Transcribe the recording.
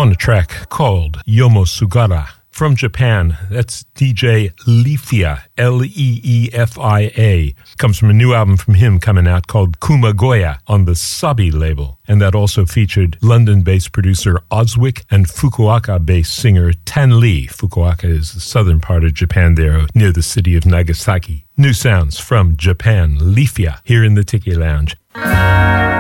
on a track called Yomo Sugara. From Japan, that's DJ Leefia, Leefia. Comes from a new album from him coming out called Kumagoya on the Sabi label. And that also featured London-based producer Oswick and Fukuoka-based singer Tan Lee. Fukuoka is the southern part of Japan there, near the city of Nagasaki. New sounds from Japan, Leefia, here in the Tiki Lounge.